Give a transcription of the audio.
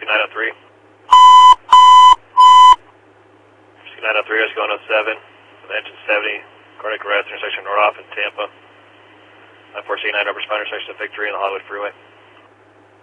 903. 903 is going 07, engine 70, cardiac arrest, intersection Nordoff in Tampa. 94C9 responder, section of Victory on the Hollywood Freeway.